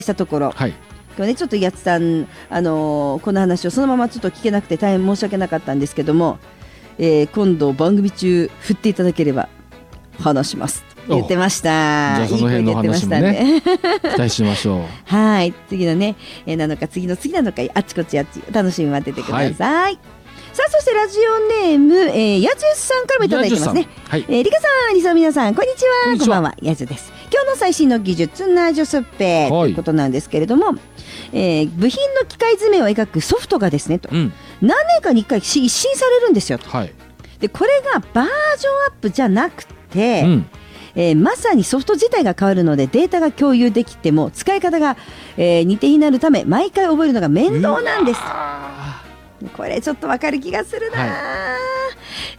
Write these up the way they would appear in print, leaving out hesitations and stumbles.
したところ、 はい、 今日ねちょっとやつさん、この話をそのままちょっと聞けなくて大変申し訳なかったんですけども、今度番組中振っていただければ話しますと言ってました。 じゃあその辺の話もね期待しましょう。 はい、次のね、なのか次の次なのかあっちこっち楽しみに待っててください、はい、さあそしてラジオネーム、やじゅさんからもいただいてますね。 はい、 リカさん、リサ皆さんこんにちは。こんばんは、やじゅです。今日の最新の技術ナージョスッペということなんですけれども、部品の機械詰めを描くソフトがですねと、何年かに1回一新されるんですよと、はい、でこれがバージョンアップじゃなくて、まさにソフト自体が変わるのでデータが共有できても使い方が、似て非なるため毎回覚えるのが面倒なんです。これちょっと分かる気がするな、はい、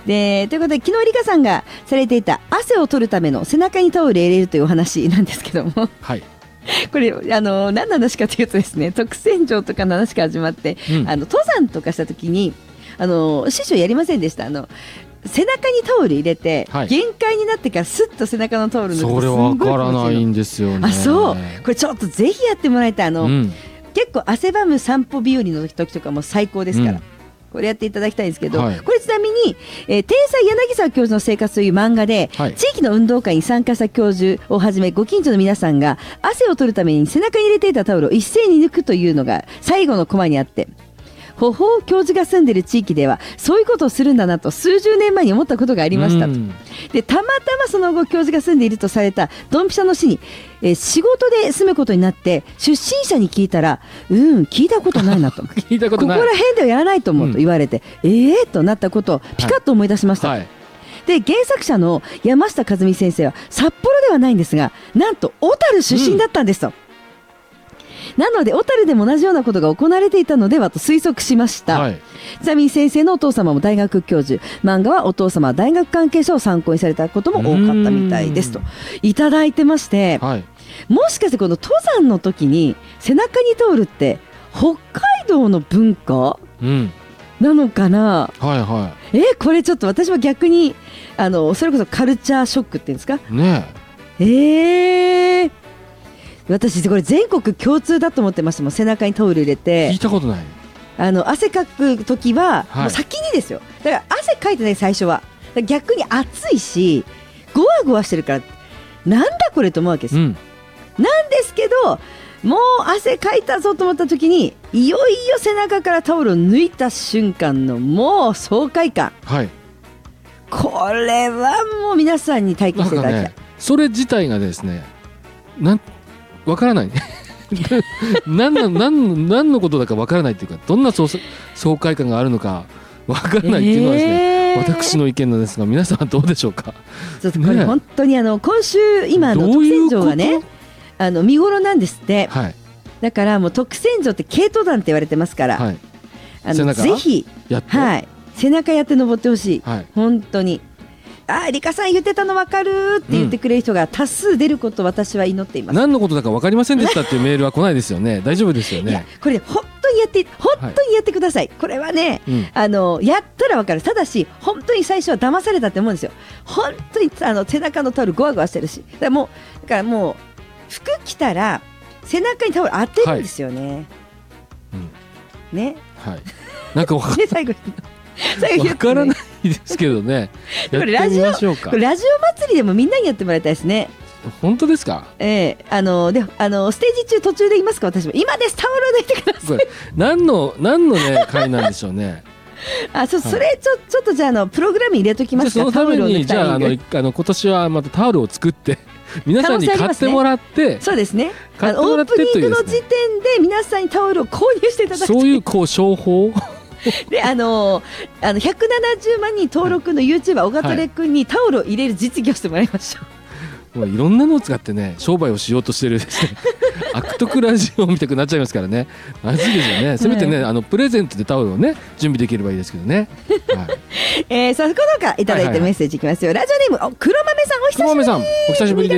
でということで昨日リカさんがされていた汗を取るための背中にタオル入れるというお話なんですけども、はい、これ何の話かというとですね、特選場とかの話から始まって、登山とかした時に師匠やりませんでした？背中にタオル入れて、はい、限界になってからスッと背中のタオル抜くとすんごい気持ちいいの。 それわからないんですよね。 あ、そう、これちょっとぜひやってもらいたい。結構汗ばむ散歩日和の時とかも最高ですから、これやっていただきたいんですけど、はい、これちなみに、天才柳沢教授の生活という漫画で、はい、地域の運動会に参加した教授をはじめご近所の皆さんが汗を取るために背中に入れていたタオルを一斉に抜くというのが最後のコマにあって、ほほう教授が住んでいる地域ではそういうことをするんだなと数十年前に思ったことがありましたと。でたまたまその後教授が住んでいるとされたドンピシャの市に、仕事で住むことになって出身者に聞いたら聞いたことないなと聞いたことない、ここら辺ではやらないと思うと言われて、となったことをピカッと思い出しました、はいはい、で原作者の山下和美先生は札幌ではないんですがなんと小樽出身だったんですと、なので小樽でも同じようなことが行われていたのではと推測しました、はい、ちなみに先生のお父様も大学教授、漫画はお父様は大学関係者を参考にされたことも多かったみたいですといただいてまして、はい、もしかしてこの登山の時に背中にタオルって北海道の文化、なのかな、はいはい、これちょっと私は逆にそれこそカルチャーショックっていうんですかね。私これ全国共通だと思ってました。もう背中にタオル入れて聞いたことない。 汗かく時はもう先にですよ、だから汗かいてない最初は逆に暑いしゴワゴワしてるからなんだこれと思うわけです、なんですけどもう汗かいたぞと思った時にいよいよ背中からタオルを抜いた瞬間のもう爽快感、はい、これはもう皆さんに体験していただきたい、 それ自体がですねわからない何のことだかわからないっていうか、どんな爽快感があるのかわからないっていうのはですね、私の意見なんですが皆さんはどうでしょうか。 ちょっとこれ本当に今週今特選城がね見頃なんですって、はい、だからもう特選城って軽登山って言われてますから、はい、ぜひはい、背中やって登ってほしい、はい、本当にリカさん言ってたの分かるって言ってくれる人が多数出ることを私は祈っています、 何のことだか分かりませんでしたっていうメールは来ないですよね大丈夫ですよね。いやこれ本当にやってください、これはね、やったら分かる。ただし本当に最初は騙されたって思うんですよ。本当に背中のタオルゴワゴワしてるし、だからもう服着たら背中にタオル当てるんですよね、ね、はい、なんか分からないですけどねやってみましょうか。 これラジオ祭りでもみんなにやってもらいたいですね。 本当ですか。 でステージ中途中で言いますか、私も今ですタオル抜いてください。 何のね会なんでしょうねそれちょっとじゃあプログラム入れときますか。 そのためにじゃあ今年はまたタオルを作って皆さんに買ってもらって、 そうですね、オープニングの時点で皆さんにタオルを購入していただく、 そういう商法で170万人登録の YouTuber 小型レ君にタオルを入れる実技をしてもらいましょう、 もういろんなのを使ってね商売をしようとしてるですね悪徳ラジオみたくなっちゃいますからね、まずいですよね。せめてねプレゼントでタオルをね準備できればいいですけどね、 はいそこのかいただいてメッセージいきますよ、ラジオネーム黒豆さんお久しぶり。 黒豆さんお久しぶりです、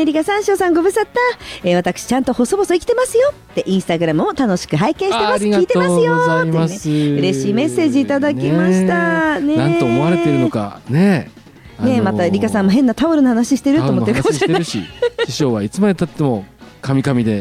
リカ三章さんご無沙汰、私ちゃんと細々生きてますよってインスタグラムも楽しく拝見してます、聞いてますよってね、嬉しいメッセージいただきましたね。 なんと思われているのかね。 またリカさんも変なタオルの話してると思ってるかもしれない。 師匠はいつまでたってもカミカミで